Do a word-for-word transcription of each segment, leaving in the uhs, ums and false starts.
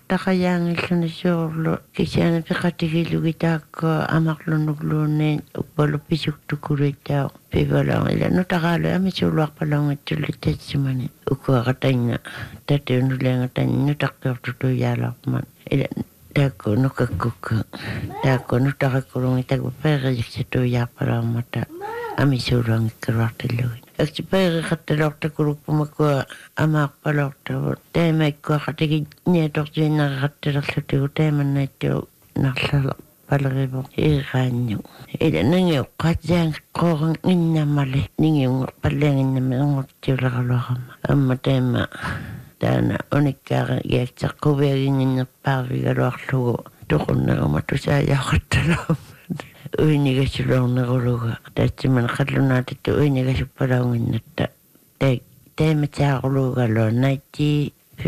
taqayaangilluni suurlu kisiana piqatigilugitaakko amaqlunugluunni uppalu pisuktukuluitaa pivalaanga ila nutaqaalu amisuuluarpalaungitsullitatsimani ukuaqatainga tatiunuleanga tanni taqqiortutuyaalaarman ila taakko nukakkukka taakko nutaqakkulungi takuperiiksituyaarpalaarmata amisuuluangikkaruartillugi Eksperi kattelorta kuluppumakua amaarpalortavu taamaikkua qatigi niatortuinneri kattelerlutigu taamannaittu narlala palerivo iraannu ila ningiu qatiang qoorang innamali ningiu pallanginnami ungortiuleraluarama amma taama taana unikkaari giaktaqquviaginginnerpaarvigaluarlugu toqunneruma tusaajaaqattalaama uinigasuluorneruluga taatsiman qallunaatitu uinigasupalaunginnatta tai taimatsaarulugalua ninety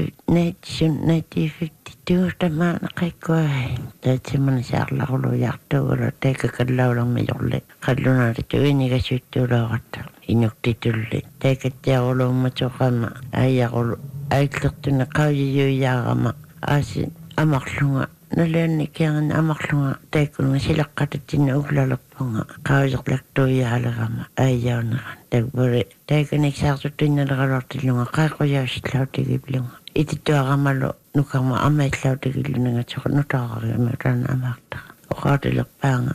ninety fifty-two tamaana qaikkuai taatsiman saarlarulujartugulu taikakallaularmajorli qallunaatitu uinigasuttuulaaqatta inuktitulli taikattiaruluummatoqama aayaqulu aitlertuna qaujiyuiyaarama aasi amarlunga nalianni kiangan amarlunga taikunga silaqqatatsinna uglalerpunga qauserlaktuiaalerama aayauneran takburi taikanik saartuttuinnaleralortillunga qaiqoyausillautigipilunga itittuaramalu nukarma amaillautigillunanga soqa nutaaqariama taana amaarta oqautilerpaanga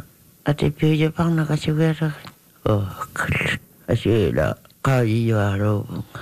atipiujaparnakasugeererin oh kallut asuila qaujiyualuuvunga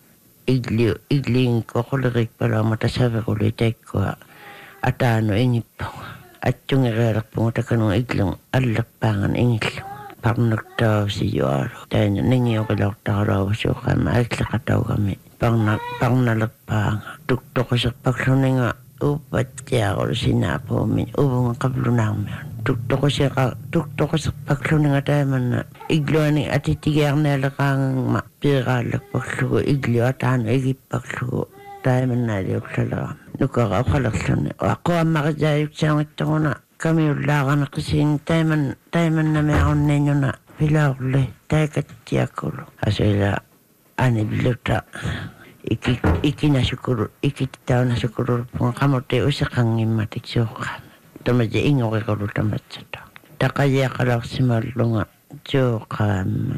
igliu igliingkoqulerikpalaama tasaveruli taikkua ataano ingippunga attungereerpunga takanunga iglung allerpaangan ingillunga parnaktaavsiyualu taina ningiokilortaqalauvasuuqaama aitlaqataugami parna parnalerpaanga tuktoqaserpakluninga upattiaqulu sinaapuumi uvunga qablunaarmiun tuktoqaseqa tuktoqaserpakluninga taamanna igluani atitigiarnaaleqaangangma piiraallakpaklugu iglu ataano igippaklugu taimannaaliullalaram nukara qalerluni aquammaqisaayuksaangittoruna kamiullaaqaneqisiin taiman taimannamiarunniinnuna pilaurli taikattiakulu asuila anibiluta iki ikinasukulu ikittaunasukulurpunga qamutti useqangimmatik suuqqaama tamaji ingoriqulu tamatsata taqayiaqalarsimallunga suuqqaama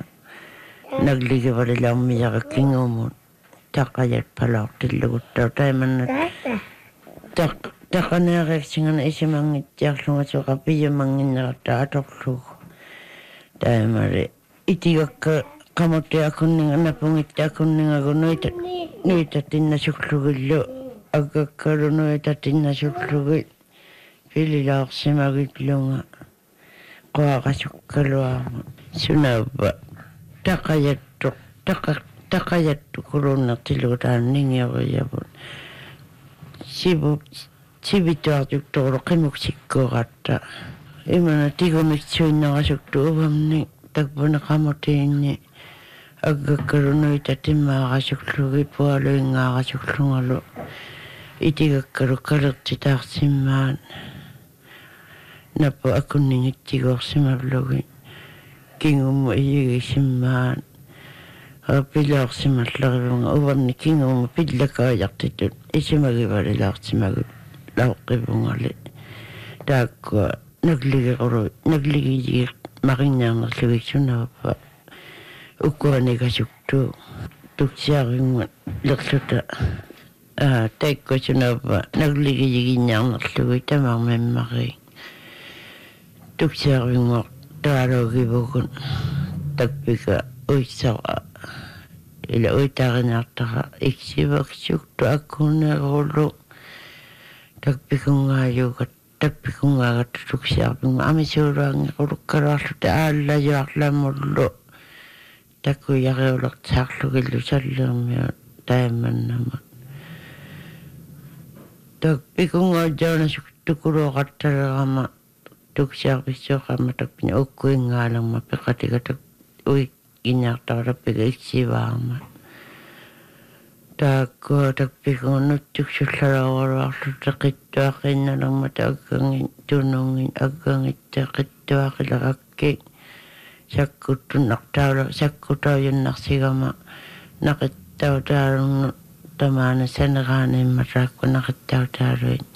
nagligivalilaummiyara kingumun taqayat palortilluguttaa taimanna taq taqaneereeksingana isimangittiarlunga suqa piyumanginnerata atorlugu taimari itigakka qamuttiakunninga napungittaakunningagu nuita nuitatinnasullugilu aggakkalu nuitatinnasullugi pililaarsimagillunga qoaqasukkaluarma sunavva taqayattu taqa taqayattu kulunnertillugutaan ningioriyavun sivu sivituartuktoqulu qimuksikkuuqatta imana tigumiksuinnerasuktu uvamni takpuna qamutiinni aggakkalunuita timmaarasuklugi pualuingaarasuklungalu itigakkalu kalertitaarsimmaan nappu akunningittiguorsimavlugi kingummu iyigisimmaan pilaarsimallerivunga uvamni kingummu pillakaajartitut isimagivalilaarsimagu lauqqivungali taakkua nagligiquru nagligijigir marinnaarnerlugiksunavappa ukkuanigasuktu tuksiaringut lerluta ah taikkusunavappa nagligijiginnaarnerlugi tamarmimmari tuksiaringuq taalugivukun takpika uissara ila uitarinaartara iksivaksuktu akkunerulu takpikungaayugat takpikungaagattu tuksiarpinga amisuuluangiqulukkaluarluta aallajuarlamullu takkuyariulertaarlugillu sallermiu taimannama takpikungaajjaunasuktukuluoqattalerama tuksiarpissuuqamma takpina ukkuingaalerma piqatigatak uik innaartarappiga iksivaarma taakku takpikunga nuttuksullalaruaruarlu taqittuaqinnalermata aggangin tunungin aggangitta qittuaqilerakki sakkuttun sakkutaujunarsigama naqittautaalunnu tamaana saneraanimmataakku naqittautaaluin